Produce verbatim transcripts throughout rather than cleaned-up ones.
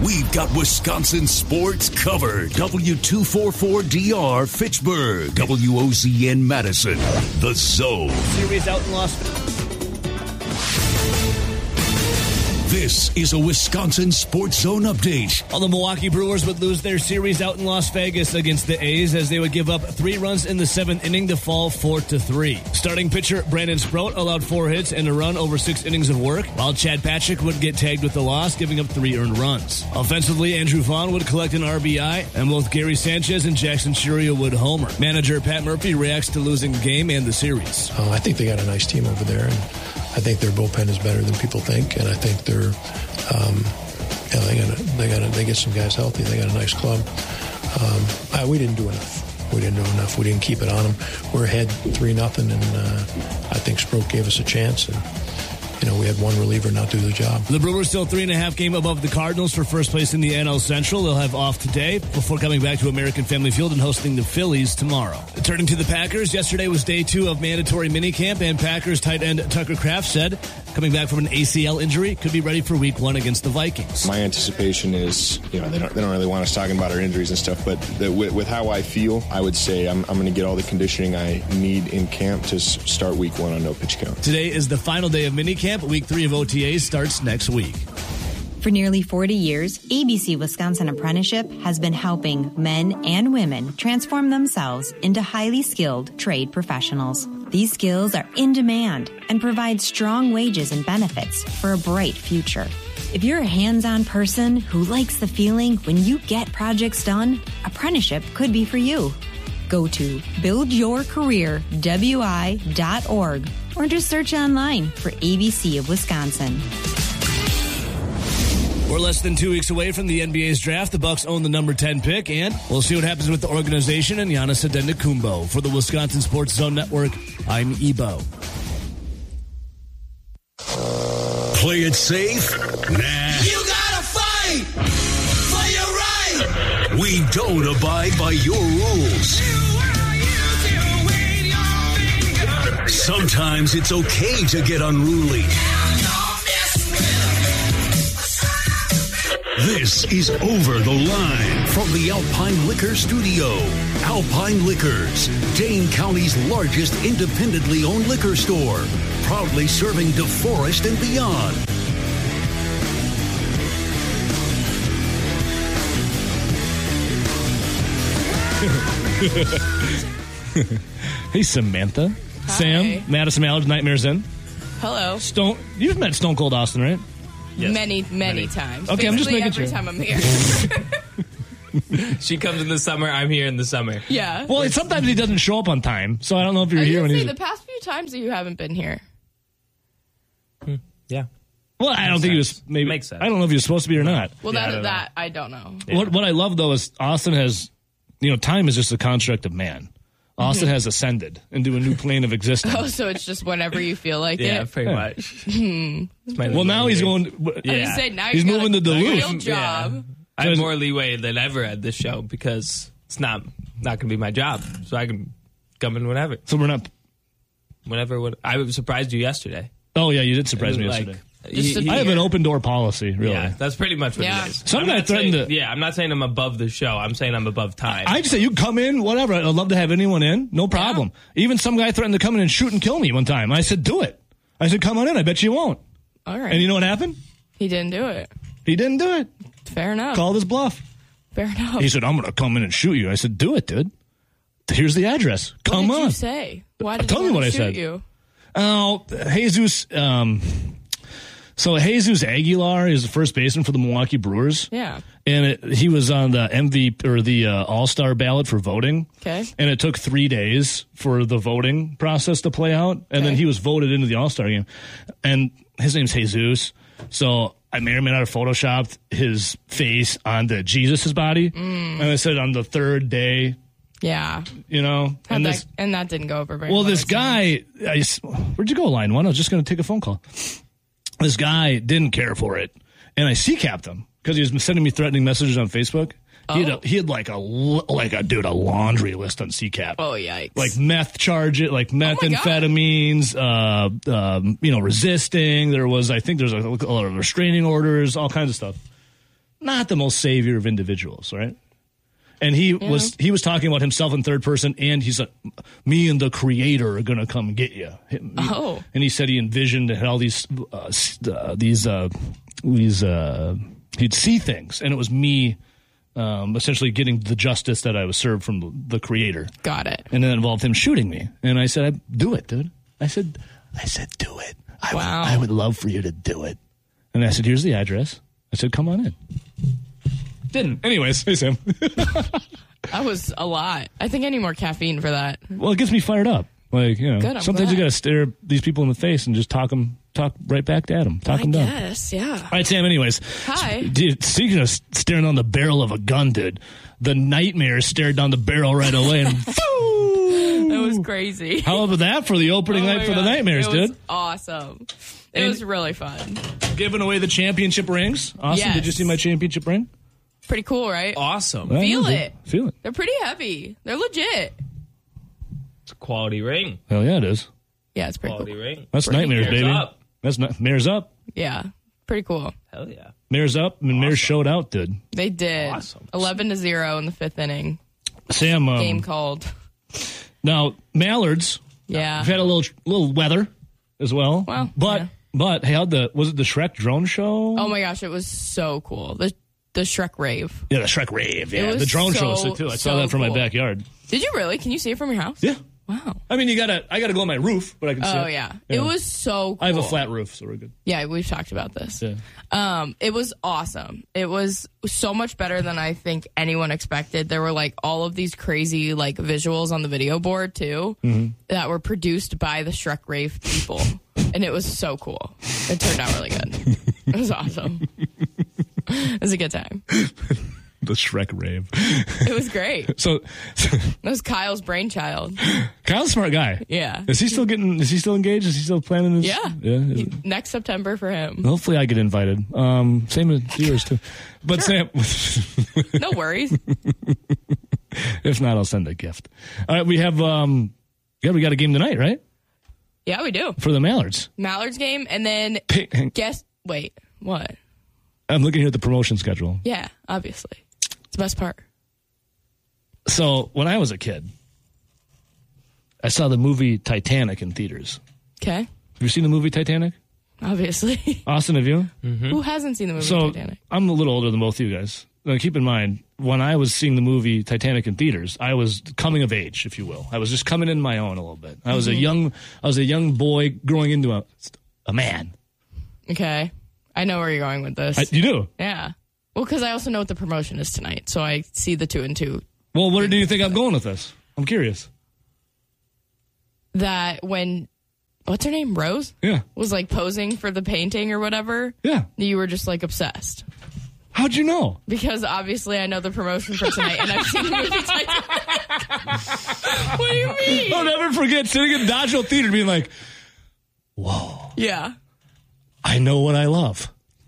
We've got Wisconsin sports covered. W two forty-four D R Fitchburg. W O Z N Madison. The Zone. Series out in Las Vegas. This is a Wisconsin Sports Zone update. Well, the Milwaukee Brewers would lose their series out in Las Vegas against the A's as they would give up three runs in the seventh inning to fall four to three. Starting pitcher Brandon Sprout allowed four hits and a run over six innings of work, while Chad Patrick would get tagged with the loss, giving up three earned runs. Offensively, Andrew Vaughn would collect an R B I, and both Gary Sanchez and Jackson Chourio would homer. Manager Pat Murphy reacts to losing the game and the series. Uh, I think they got a nice team over there, and I think their bullpen is better than people think, and I think they're, um, yeah, they got they got they get some guys healthy. They got a nice club. Um, I, we didn't do enough. We didn't do enough. We didn't keep it on them. We're ahead three nothing, and uh, I think Sproat gave us a chance. And you know, we had one reliever not do the job. The Brewers still three and a half game above the Cardinals for first place in the N L Central. They'll have off today before coming back to American Family Field and hosting the Phillies tomorrow. Turning to the Packers, yesterday was day two of mandatory minicamp, and Packers tight end Tucker Kraft said, coming back from an A C L injury, could be ready for week one against the Vikings. My anticipation is, you know, they don't, they don't really want us talking about our injuries and stuff, but the, with, with how I feel, I would say I'm, I'm going to get all the conditioning I need in camp to s- start week one on no pitch count. Today is the final day of minicamp. Week three of O T As starts next week. For nearly forty years, A B C Wisconsin Apprenticeship has been helping men and women transform themselves into highly skilled trade professionals. These skills are in demand and provide strong wages and benefits for a bright future. If you're a hands-on person who likes the feeling when you get projects done, apprenticeship could be for you. Go to build your career w i dot org or just search online for A B C of Wisconsin. We're less than two weeks away from the N B A's draft. The Bucks own the number ten pick, and we'll see what happens with the organization and Giannis Antetokounmpo. For the Wisconsin Sports Zone Network, I'm Ebo. Play it safe? Nah. You gotta fight for your right. We don't abide by your rules. Sometimes it's okay to get unruly. This is Over the Line from the Alpine Liquor Studio. Alpine Liquors, Dane County's largest independently owned liquor store, proudly serving DeForest and beyond. Hey, Samantha. Hi. Sam, Madison Mallard's Nightmares In. Hello. Stone. You've met Stone Cold Austin, right? Yes. Many, many, many times. Okay, I'm just making every sure. time I'm here. She comes in the summer, I'm here in the summer. Yeah. Well, it's, sometimes he doesn't show up on time, so I don't know if you're I here was when gonna he's... say, the past few times that you haven't been here. Hmm. Yeah. Well, I don't Makes think he was... sense. Maybe, Makes sense. I don't know if he was supposed to be or not. Well, Yeah, I that don't that I don't know. Yeah. What, what I love, though, is Austin has... You know, time is just a construct of man. Austin has ascended into a new plane of existence. Oh, so it's just whenever you feel like Yeah, it. pretty Yeah. much. It's my Well, now he's leeway. going... I Yeah. was saying, now He's you got moving a to Duluth. real job. Yeah. I have more leeway than ever at this show because it's not not going to be my job, so I can come in whenever. So we're not... Whenever. What, I surprised you yesterday. Oh, yeah, you did surprise me Like, yesterday. he- he- I have an open door policy, really. Yeah, that's pretty much what Yeah. it is. Some I'm guy not threatened saying- to- Yeah, I'm not saying I'm above the show. I'm saying I'm above time. I just say, you come in, whatever. I'd love to have anyone in. No problem. Even some guy threatened to come in and shoot and kill me one time. I said, do it. I said, come on in. I bet you won't. All right. And you know what happened? He didn't do it. He didn't do it. Fair enough. Called his bluff. Fair enough. He said, I'm going to come in and shoot you. I said, do it, dude. Here's the address. Come what did on. you say? Why did Tell he me want what to I shoot said. you? Oh, Jesus. Um, so Jesus Aguilar is the first baseman for the Milwaukee Brewers. Yeah. And it, he was on the M V P or the uh, All-Star ballot for voting. Okay. And it took three days for the voting process to play out. And Okay. then he was voted into the All-Star game. And his name's Jesus. So I may or may not have photoshopped his face onto Jesus' body. Mm. And I said on the third day, Yeah. you know. How'd And that, this, and that didn't go over very well, well. this guy, I s where'd you go, line one? I was just going to take a phone call. This guy didn't care for it. And I C-capped him because he was sending me threatening messages on Facebook. He, had Oh. a, he had like a, l- like a, dude, a laundry list on C CAP. Oh, yikes. Like meth charge it, like Oh my God. methamphetamines, uh, um, you know, resisting. There was, I think there's a, a lot of restraining orders, all kinds of stuff. not the most savior of individuals, right? And he Yeah. was he was talking about himself in third person, and he's like, me and the creator are going to come get you. Oh. And he said he envisioned had all these, uh, uh, these, uh, these, uh, he'd see things, and it was me um, essentially getting the justice that I was served from the, the creator. Got it. And then it involved him shooting me. And I said, do it, dude. I said, I said, do it. I, Wow. would, I would love for you to do it. And I said, here's the address. I said, come on in. Didn't. Anyways, hey, Sam. That was a lot. I think I need more caffeine for that. Well, it gets me fired up. Like, you know, Good, I'm sometimes you glad. got to stare these people in the face and just talk them, talk right back at them. Talk I them down. guess, yeah. All right, Sam, anyways. Hi. Dude, speaking of staring on the barrel of a gun, dude, the Nightmare stared down the barrel right away. And That was crazy. how about that for the opening Oh night my for the God. Nightmares, it was dude? awesome. It And- was really fun. Giving away the championship rings. Awesome. Yes. Did you see my championship ring? Pretty cool, right? Awesome. Feel Yeah, it. Feel it. They're pretty heavy. They're legit. It's a quality ring. Hell yeah, it is. Yeah, it's pretty Quality cool. ring. That's Pretty Nightmares, Mares baby. up. That's not, Mares up. Yeah, pretty cool. Hell yeah. Mares up, and Mares showed out, dude. They did. Awesome. eleven to zero in the fifth inning. Sam, um, Game called. now, Mallards, Yeah. we've had a little little weather as well. Well, but yeah. but hey, how'd the was it the Shrek drone show? Oh my gosh, it was so cool. The the Shrek rave. Yeah, the Shrek rave. Yeah, was the drone show so, was too. I saw so that from my cool. backyard. Did you really? Can you see it from your house? Yeah. Wow. I mean, you gotta. I gotta go on my roof, but I can see. Oh it. yeah. It was so cool. I have a flat roof, so we're good. Yeah, we've talked about this. Yeah. Um, it was awesome. It was so much better than I think anyone expected. There were like all of these crazy like visuals on the video board too Mm-hmm. that were produced by the Shrek Rave people, and it was so cool. It turned out really good. It was awesome. It was a good time. The Shrek rave. It was great. So, That was Kyle's brainchild. Kyle's a smart guy. Yeah. Is he still getting? Is he still engaged? Is he still planning this? Yeah. Yeah. Is He- it- next September for him. Hopefully, I get invited. Um, same as yours too. But Sam, No worries. if not, I'll send a gift. All right, we have. Um, yeah, we got a game tonight, right? Yeah, we do. For the Mallards. Mallards game, and then Hey, hang- guess. Wait, what? I'm looking here at the promotion schedule. Yeah, obviously. It's the best part. So when I was a kid, I saw the movie Titanic in theaters. Okay, Have you seen the movie Titanic? obviously. Austin, have you? Who hasn't seen the movie So Titanic? I'm a little older than both of you guys. Now, keep in mind, when I was seeing the movie Titanic in theaters, I was coming of age, if you will. I was just coming in my own a little bit. I was Mm-hmm. a young, I was a young boy growing into a, a man. Okay, I know where you're going with this. I, you do? yeah. Well, because I also know what the promotion is tonight, so I see the two and two. Well, where do you think I'm going with this? I'm curious. That when, what's her name, Rose, Yeah, was like posing for the painting or whatever, yeah. you were just like obsessed. How'd you know? Because obviously I know the promotion for tonight, and I've seen the movie Titanic. What do you mean? I'll never forget sitting in Dodgeville Theater being like, Yeah. I know what I love.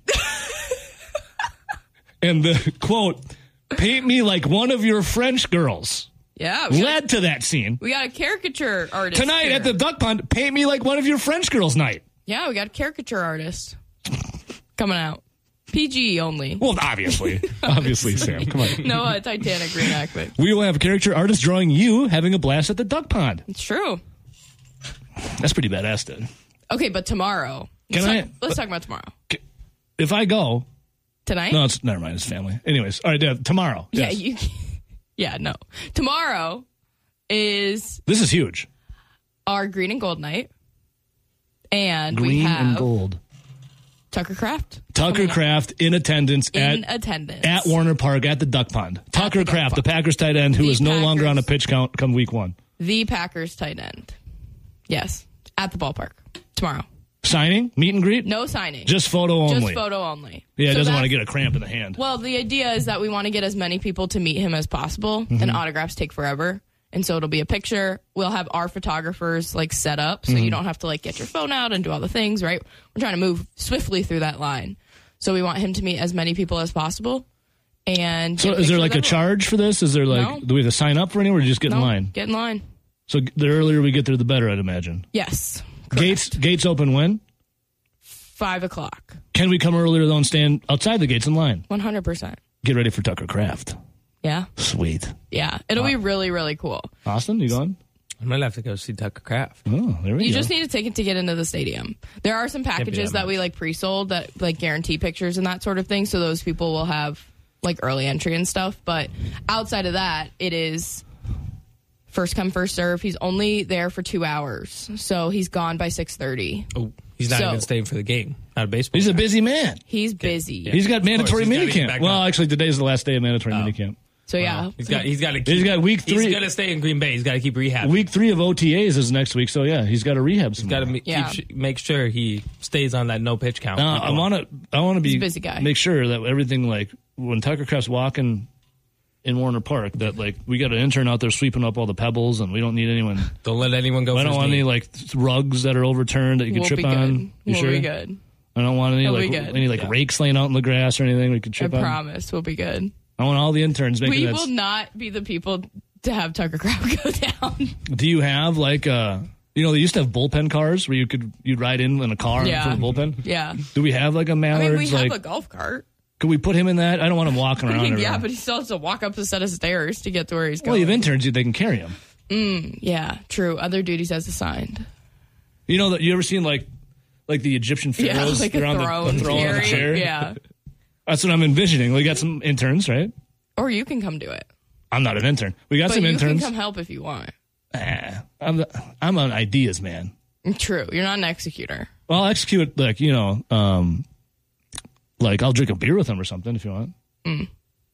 And the quote, paint me like one of your French girls, Yeah. We got, led to that scene. we got a caricature artist. Tonight here. at the Duck Pond, paint me like one of your French girls night. Yeah, we got a caricature artist coming out. P G only. Well, obviously. obviously, Sam. Come on. No uh, Titanic reenactment. We will have a character artist drawing you having a blast at the Duck Pond. It's true. That's pretty badass, dude. Okay, but tomorrow. Can let's, I- talk, let's talk about tomorrow. If I go, Tonight? no, it's never mind. It's family. Anyways, all right, Dad, tomorrow. Yeah, Yes. you. Yeah, no. Tomorrow is This is huge. our green and gold night, and we Green have and gold. Tucker Craft. Tucker coming up Craft in attendance in at attendance at Warner Park at the Duck Pond. Tucker the Duck Craft, the Pond. Packers tight end, who The is no longer on a Packers. pitch count come week one. The Packers tight end. Yes, at the ballpark tomorrow. Signing, meet and greet, No signing. just photo only. Just photo only. Yeah, he So doesn't want to that's- get a cramp in the hand. Well, the idea is that we want to get as many people to meet him as possible, Mm-hmm. and autographs take forever. And so it'll be a picture. We'll have our photographers like set up, so Mm-hmm. you don't have to like get your phone out and do all the things, right? We're trying to move swiftly through that line. So we want him to meet as many people as possible. And So get is there pictures like of a everyone. charge for this? Is there like, No. do we have to sign up for anyone or just get No, in line? Get in line. So the earlier we get there, the better, I'd imagine. Yes. Gates Gates open when? Five o'clock. Can we come earlier, though, and stand outside the gates in line? one hundred percent. Get ready for Tucker Craft. Yeah. Sweet. Yeah. It'll wow. be really, really cool. Austin, you going? I might have to go see Tucker Craft. Oh, there we you go. You just need a ticket to get into the stadium. There are some packages that, that we like pre-sold that like guarantee pictures and that sort of thing. So those people will have like early entry and stuff. But outside of that, it is first come, first serve. He's only there for two hours. So he's gone by six thirty. Oh, he's not so, even staying for the game. Not a baseball. He's guy. a busy man. He's busy. Yeah. He's got mandatory minicamp. Well, up. actually, today's the last day of mandatory oh. minicamp. So yeah, wow. he's got he's got to keep, he's got week three. He's gonna stay in Green Bay. He's got to keep rehab. Week three of O T As is next week. So yeah, he's got to rehab. He's got to yeah. make sure he stays on that no pitch count. Uh, I want to. I want to be he's a busy guy. Make sure that everything like when Tucker Craft's walking in Warner Park, that like we got an intern out there sweeping up all the pebbles, and we don't need anyone. Don't let anyone go. I for don't want knee. any like rugs that are overturned that you can we'll trip be on. Good. You we'll sure? be good. I don't want any we'll like any like yeah. rakes laying out in the grass or anything we could trip I on. I promise we'll be good. I want all the interns making We that. will not be the people to have Tucker Craft go down. Do you have like uh you know they used to have bullpen cars where you could you'd ride in in a car yeah. for the bullpen? Yeah. Do we have like a Mallards? I mean, we have like, a golf cart. Could we put him in that? I don't want him walking around. I mean, yeah, around. but he still has to walk up a set of stairs to get to where he's going. Well, you have interns, they can carry him. Mm, yeah, true. Other duties as assigned. You know that you ever seen like like the Egyptian pharaohs? Yeah, like They're a on throne, the, the throne on the chair. Yeah. That's what I'm envisioning. We got some interns, right? Or you can come do it. I'm not an intern. We got but some you interns. You can come help if you want. Nah, I'm the, I'm an ideas man. True. You're not an executor. Well, I'll execute like you know, um, like I'll drink a beer with him or something if you want. Mm.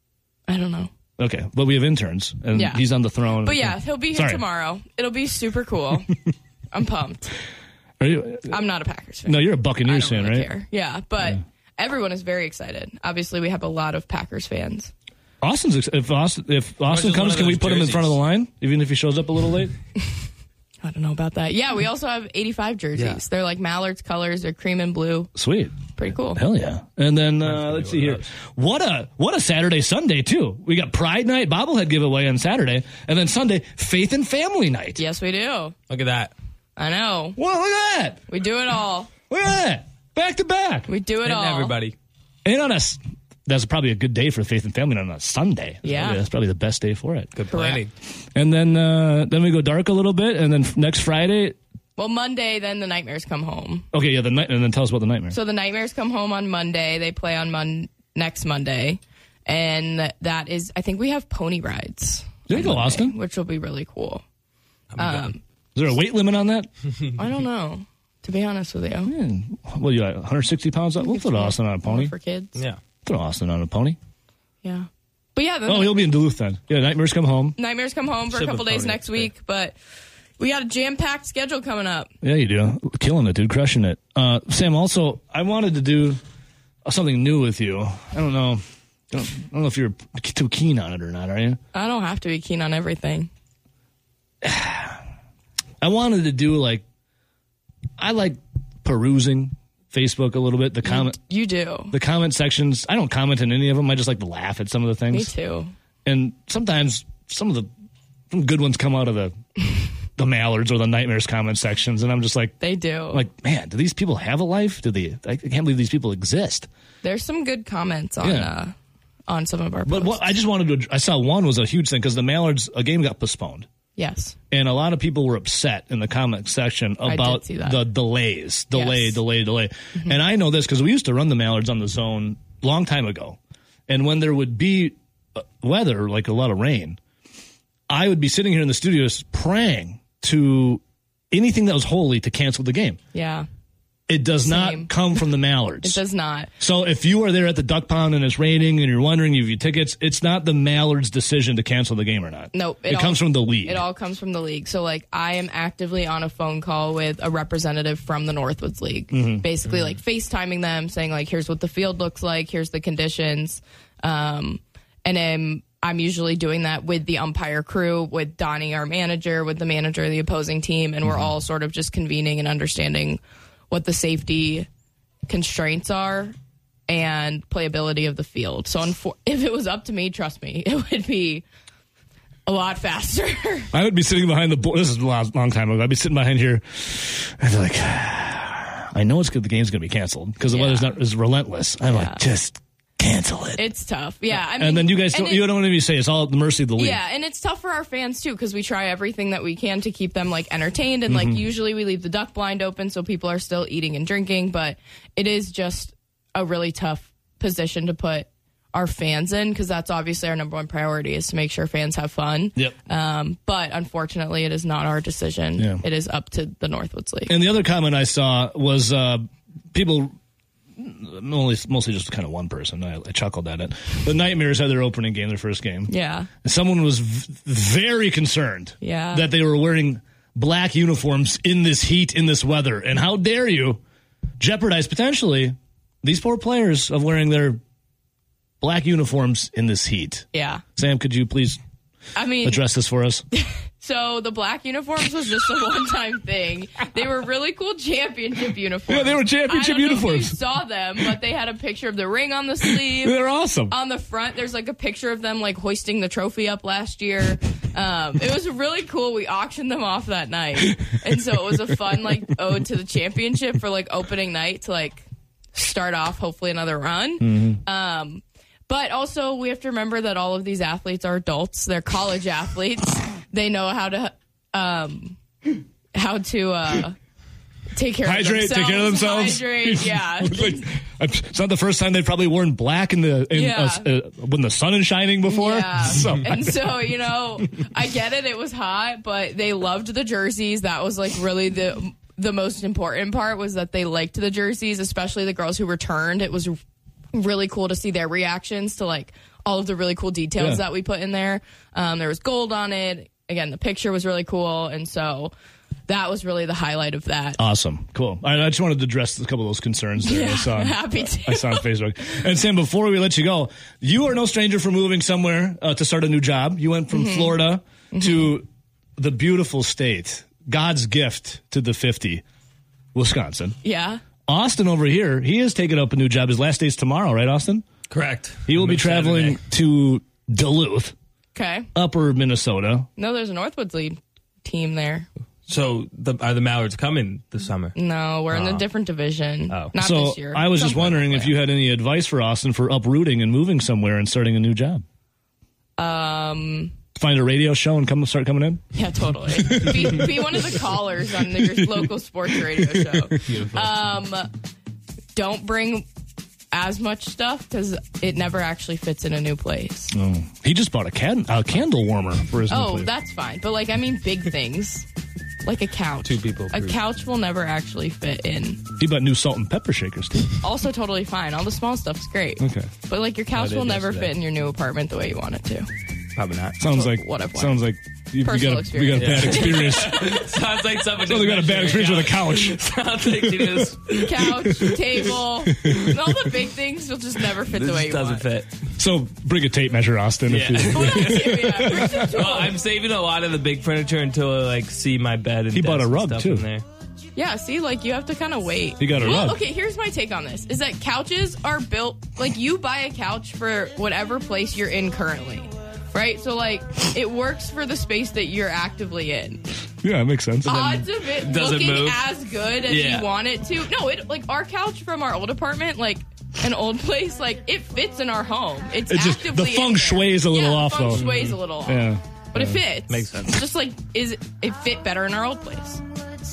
I don't know. Okay, but we have interns, and yeah. he's on the throne. But yeah, he'll be here Sorry. tomorrow. It'll be super cool. I'm pumped. Are you, I'm not a Packers fan. No, you're a Buccaneers fan, really right? Care. Yeah, but yeah. everyone is very excited. Obviously, we have a lot of Packers fans. Austin's if Austin if Austin comes, can we put jerseys? him in front of the line, even if he shows up a little late? I don't know about that. Yeah, we also have eighty-five jerseys. Yeah. They're like Mallards colors. They're cream and blue. Sweet. Pretty cool. Hell yeah. And then uh, let's see here. What a what a Saturday Sunday too. We got Pride Night bobblehead giveaway on Saturday, and then Sunday Faith and Family Night. Yes, we do. Look at that. I know. Well, look at that. We do it all. Look at that. Back to back. We do it and all. Everybody. And on a that's probably a good day for Faith and Family on a Sunday. Yeah. Probably, that's probably the best day for it. Good planning. And then uh, then we go dark a little bit, and then next Friday. Well, Monday, then the Nightmares come home. Okay, yeah, the night, and then tell us about the Nightmares. So the Nightmares come home on Monday. They play on mon- next Monday, and that is, I think we have pony rides. Did you go, Monday, Austin? Which will be really cool. Um, is there a weight limit on that? I don't know. To be honest with you, Man, well, you got one hundred sixty pounds. We'll throw Austin on a pony for kids. Yeah, throw Austin on a pony. Yeah, but yeah. Oh, he'll be in Duluth then. Yeah, Nightmares come home. Nightmares come home for Ship a couple days next week, yeah. but. We got a jam-packed schedule coming up. Yeah, you do. Killing it, dude. Crushing it. Uh, Sam, also, I wanted to do something new with you. I don't know. I don't, I don't know if you're too keen on it or not, are you? I don't have to be keen on everything. I wanted to do, like, I like perusing Facebook a little bit. The comment, You do. The comment sections, I don't comment in any of them. I just like to laugh at some of the things. Me too. And sometimes some of the some good ones come out of the... the Mallards or the Nightmares comment sections, and I'm just like, they do. I'm like, man, do these people have a life? Do they? I can't believe these people exist. There's some good comments on Yeah. uh, on some of our posts. But what I just wanted to, I saw one was a huge thing because the Mallards, a game got postponed. Yes. And a lot of people were upset in the comment section I about did see that. the delays, delay, Yes. delay, delay. Mm-hmm. And I know this because we used to run the Mallards on the zone a long time ago. And when there would be weather, like a lot of rain, I would be sitting here in the studios praying to anything that was holy to cancel the game. Yeah. It does Same. not come from the Mallards. It does not. So if you are there at the duck pond and it's raining and you're wondering if you have tickets, it's not the Mallards' decision to cancel the game or not. No. It, all, comes from the league. It all comes from the league. So, like, I am actively on a phone call with a representative from the Northwoods League. Mm-hmm. Basically, Mm-hmm. like, FaceTiming them, saying, like, here's what the field looks like, here's the conditions. Um, and then I'm usually doing that with the umpire crew, with Donnie, our manager, with the manager of the opposing team, and we're Mm-hmm. all sort of just convening and understanding what the safety constraints are and playability of the field. So unfor- if it was up to me, trust me, it would be a lot faster. I would be sitting behind the board. This is a long, long time ago. I'd be sitting behind here and be like, I know it's good. The game's going to be canceled because the Yeah. weather's not as relentless. I'm Yeah. like, just cancel it. It's tough. Yeah. I mean, and then you guys don't, it, you don't even say it's all at the mercy of the league. Yeah, and it's tough for our fans too because we try everything that we can to keep them like entertained, and Mm-hmm. like usually we leave the duck blind open so people are still eating and drinking, but it is just a really tough position to put our fans in because that's obviously our number one priority is to make sure fans have fun. Yep. Um, but unfortunately, it is not our decision. Yeah. It is up to the Northwoods League. And the other comment I saw was uh, people, only, mostly just kind of one person, I, I chuckled at it. The Nightmares had their opening game, their first game. Yeah. And someone was v- very concerned Yeah. that they were wearing black uniforms in this heat, in this weather. And how dare you jeopardize potentially these poor players of wearing their black uniforms in this heat. Yeah. Sam, could you please I mean, address this for us? So the black uniforms was just a one-time thing. They were really cool championship uniforms. Yeah, they were championship I don't know uniforms. If you saw them, but they had a picture of the ring on the sleeve. They're awesome. On the front, there's like a picture of them like hoisting the trophy up last year. Um, it was really cool. We auctioned them off that night, and so it was a fun like ode to the championship for like opening night to like start off hopefully another run. Mm-hmm. Um, but also we have to remember that all of these athletes are adults. They're college athletes. They know how to um, how to uh, take care Hydrate, of themselves. take care of themselves. Hydrate, yeah. Like, it's not the first time they've probably worn black in the in, Yeah. uh, uh, when the sun is shining before. Yeah. So, And so, you know, I get it. It was hot, but they loved the jerseys. That was like really the the most important part was that they liked the jerseys, especially the girls who returned. It was really cool to see their reactions to like all of the really cool details Yeah. that we put in there. Um, there was gold on it. Again, the picture was really cool. And so that was really the highlight of that. awesome, cool. I, I just wanted to address a couple of those concerns there. I saw, happy to. I saw on Facebook. And Sam, before we let you go, you are no stranger for moving somewhere uh, to start a new job. You went from Mm-hmm. Florida to the beautiful state, God's gift to the fifty, Wisconsin. Yeah. Austin over here, he has taken up a new job. His last day's tomorrow, right, Austin? Correct. He will be traveling Saturday. to Duluth, Okay. upper Minnesota. No, there's a Northwoods lead team there. So the, are the Mallards coming this summer? No, we're in a different division. Oh. Not so this year. I was just Some point wondering if later. you had any advice for Austin for uprooting and moving somewhere and starting a new job. Um. Find a radio show and come start coming in. Yeah, totally. be, be one of the callers on your local sports radio show. Um, don't bring as much stuff because it never actually fits in a new place. Oh, he just bought a, can- a candle warmer for his new Oh, place. that's fine. But like, I mean, big things like a couch. Two people A approved. couch will never actually fit in. He bought new salt and pepper shakers too. Also, totally fine. All the small stuff's great. Okay, But like, your couch did will never yesterday. fit in your new apartment the way you want it to. Probably not. sounds like what I've sounds like you, you got Personal a, you got a bad experience. Sounds like someone Sounds like you got a bad experience with a couch. Sounds like you just, Couch, table, all the big things will just never fit the way you this doesn't want. fit. So bring a tape measure, Austin. Yeah. If you, Well, that's it, yeah. Bring some tools. Well, I'm saving a lot of the big furniture until I like see my bed and He bought a desk and rug, stuff too. in there. Yeah, see, like, you have to kind of wait. He got a well, rug. okay, here's my take on this, is that couches are built, like, you buy a couch for whatever place you're in currently, right? So, like, it works for the space that you're actively in. yeah, it makes sense. Odds of it does it looking move? as good as Yeah. you want it to. No, it like, our couch from our old apartment, like, an old place, like, it fits in our home. It's, It's just- actively the feng in there. shui is a little yeah, off, the feng though. shui is a little off. Yeah. But it fits. Makes sense. It's just like, is it, it fit better in our old place?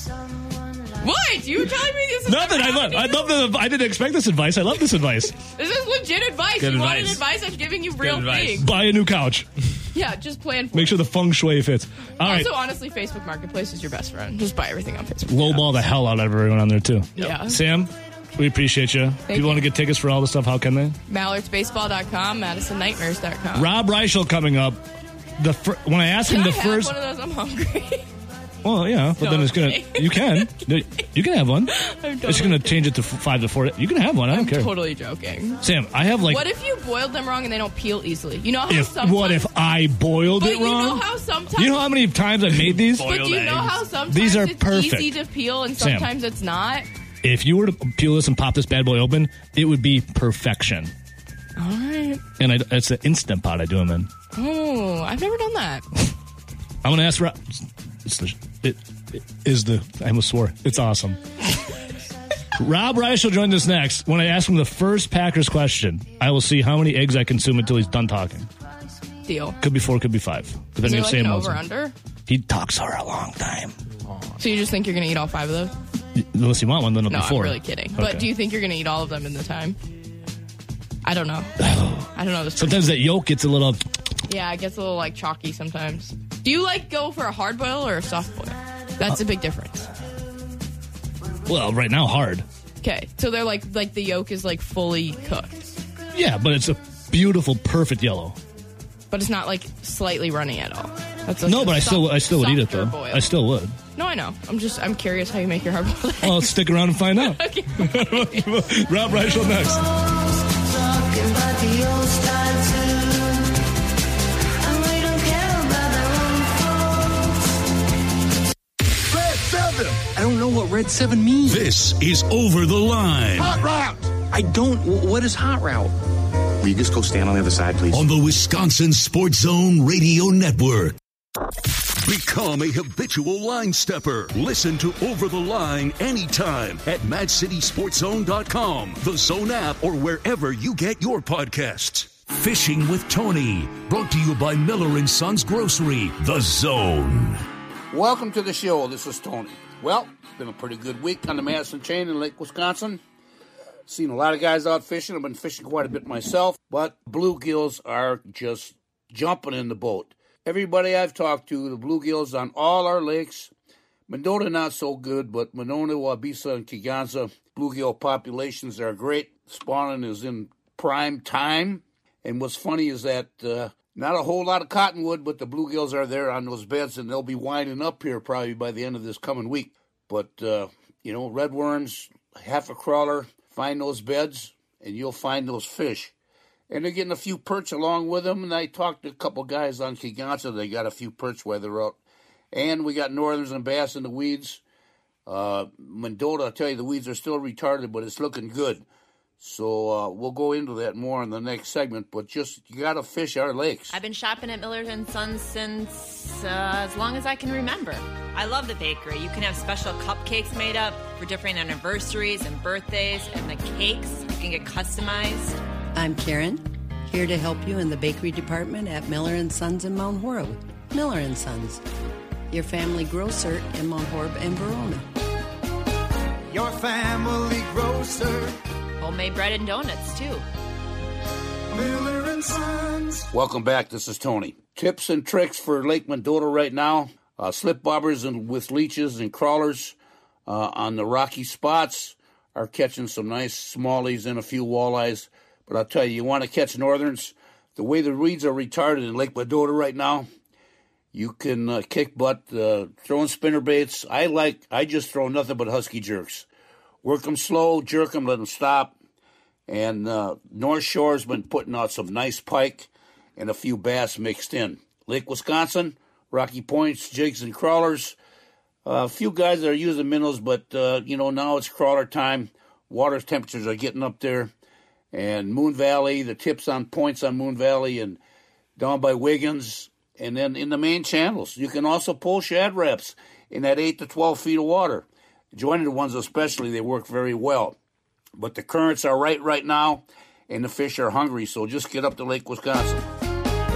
What? You telling me this is Nothing. never I love. happened to I you? love the. I didn't expect this advice. I love this advice. This is legit advice. Good you wanted advice. advice? I'm giving you real advice. things. Buy a new couch. Yeah, just plan for Make it. sure the feng shui fits. All right. Also, honestly, Facebook Marketplace is your best friend. Just buy everything on Facebook. Lowball the hell out of everyone on there too. Yeah. Sam, we appreciate you. If you you. want to get tickets for all the stuff, how can they? Mallards Baseball dot com, Madison Nightmares dot com. Rob Reichel coming up. The fir- when I asked him Can the I have first, one of those? I'm hungry. well, yeah, but No, then it's gonna. okay. You can. You can have one. I'm It's totally gonna kidding. change it to f- five to four. You can have one. I don't I'm care. totally joking. Sam, I have like. What if you boiled them wrong and they don't peel easily? You know how if sometimes. what if I boiled But it you wrong? know how sometimes. You know how many times I made these? But do you know eggs. how sometimes These are it's perfect. easy to peel and Sam. sometimes it's not? If you were to peel this and pop this bad boy open, it would be perfection. All right. And I, it's an Instant Pot I do them in. Oh, I've never done that. I'm gonna ask Rob. It's the, it, it is the. I almost swore. It's awesome. Rob Reichel joined us next. When I ask him the first Packers question, I will see how many eggs I consume until he's done talking. Deal. Could be four, could be five. Is Depending there if like Sam an knows him. over-under? He talks for a long time. So you just think you're going to eat all five of those? Unless you want one, then it'll No, be four. I'm really kidding. Okay. But do you think you're going to eat all of them in the time? I don't know. I don't know. This Sometimes that yolk gets a little... Yeah, it gets a little like chalky sometimes. Do you like go for a hard boil or a soft boil? That's a big difference. Well, right now, hard. Okay, so they're like like the yolk is like fully cooked, Yeah, but it's a beautiful, perfect yellow. but it's not like slightly runny at all. That's a No, but I soft- still I still would eat it, softer though. boil. I still would. No, I know. I'm just I'm curious how you make your hard boiled eggs. Well, stick around and find out. Okay. Rob Reichel next. Talking about the old style too. And we don't care about their own faults. Red seven. I don't know what Red seven means. This is Over the Line. Hot route. I don't. What is hot route? Will you just go stand on the other side, please? On the Wisconsin Sports Zone Radio Network. Become a habitual line stepper. Listen to Over the Line anytime at mad city sports zone dot com, the Zone app, or wherever you get your podcasts. Fishing with Tony, brought to you by Miller and Sons Grocery, the Zone. Welcome to the show. This is Tony. Well, it's been a pretty good week on the Madison Chain in Lake Wisconsin. Seen a lot of guys out fishing. I've been fishing quite a bit myself, but bluegills are just jumping in the boat. Everybody I've talked to, the bluegills on all our lakes. Mendota not so good, but Monona, Waubesa, and Kegonsa, bluegill populations are great. Spawning is in prime time. And what's funny is that uh, not a whole lot of cottonwood, but the bluegills are there on those beds, and they'll be winding up here probably by the end of this coming week. But, uh, you know, redworms, half a crawler, find those beds, and you'll find those fish. And they're getting a few perch along with them. And I talked to a couple guys on Kegonsa. They got a few perch while they're out. And we got northerns and bass in the weeds. Uh, Mendota, I'll tell you, the weeds are still retarded, but it's looking good. So uh, we'll go into that more in the next segment. But just, you got to fish our lakes. I've been shopping at Miller and Sons since uh, as long as I can remember. I love the bakery. You can have special cupcakes made up for different anniversaries and birthdays. And the cakes, you can get customized. I'm Karen, here to help you in the bakery department at Miller and Sons in Mount Horeb. Miller and Sons, your family grocer in Mount Horeb and Verona. Your family grocer. Homemade bread and donuts, too. Miller and Sons. Welcome back. This is Tony. Tips and tricks for Lake Mendota right now. Uh, slip bobbers and with leeches and crawlers uh, on the rocky spots are catching some nice smallies and a few walleyes. But I'll tell you, you want to catch northerns, the way the reeds are retarded in Lake Mendota right now, you can uh, kick butt uh, throwing spinner baits. I like, I just throw nothing but husky jerks. Work them slow, jerk them, let them stop. And uh, North Shore's been putting out some nice pike and a few bass mixed in. Lake Wisconsin, Rocky Points, jigs and crawlers. Uh, a few guys that are using minnows, but, uh, you know, now it's crawler time. Water temperatures are getting up there. And Moon Valley, the tips on points on Moon Valley and down by Wiggins. And then in the main channels, you can also pull shad wraps in that eight to twelve feet of water. Jointed ones especially, they work very well. But the currents are right right now, and the fish are hungry, so just get up to Lake Wisconsin.